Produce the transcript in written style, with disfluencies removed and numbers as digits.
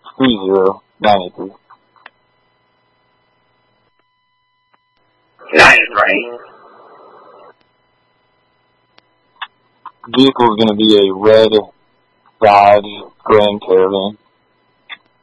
3093. That is right. Vehicle is going to be a red Dodge Grand Caravan.